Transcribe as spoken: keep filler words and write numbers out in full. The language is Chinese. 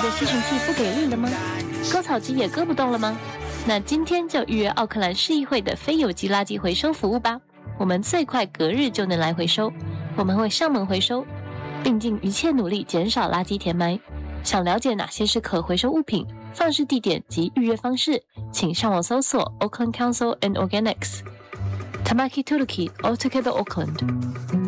吸尘器不给力了吗？割草机也割不动了吗？那今天就预约奥克兰市议会的非有机垃圾回收服务吧，我们最快隔日就能来回收，我们会上门回收，并尽一切努力减少垃圾填埋。想了解哪些是可回收物品、放置地点及预约方式，请上网搜索 Auckland Council and Organics。Tamaki Turuki, Altogether Auckland。